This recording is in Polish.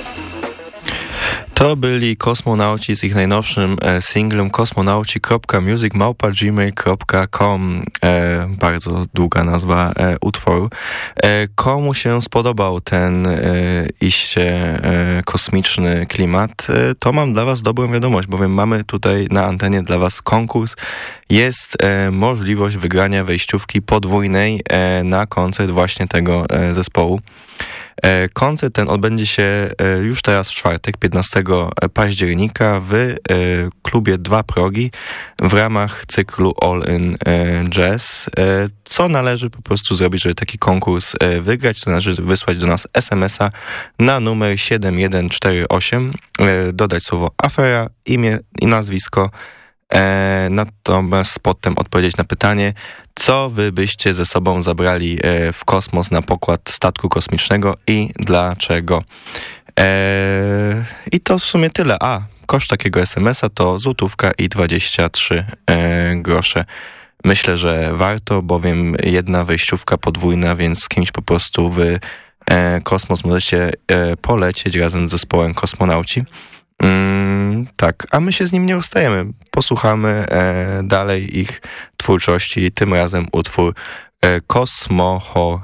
To byli Kosmonauci z ich najnowszym singlem kosmonauci.music@gmail.com. Bardzo długa nazwa utworu. Komu się spodobał ten iście kosmiczny klimat, to mam dla was dobrą wiadomość, bowiem mamy tutaj na antenie dla was konkurs. Jest możliwość wygrania wejściówki podwójnej na koncert właśnie tego zespołu. Koncert ten odbędzie się już teraz w czwartek, 15 października w klubie Dwa Progi w ramach cyklu All in Jazz. Co należy po prostu zrobić, żeby taki konkurs wygrać? To należy wysłać do nas SMS-a na numer 7148, dodać słowo afera, imię i nazwisko, natomiast potem odpowiedzieć na pytanie, co wy byście ze sobą zabrali w kosmos na pokład statku kosmicznego i dlaczego. I to w sumie tyle. Koszt takiego SMS-a to złotówka i 23 grosze. Myślę, że warto, bowiem jedna wejściówka podwójna, więc z kimś po prostu w kosmos możecie polecieć razem z zespołem Kosmonauci. Tak, a my się z nim nie rozstajemy. Posłuchamy dalej ich twórczości, tym razem utwór Kosmoho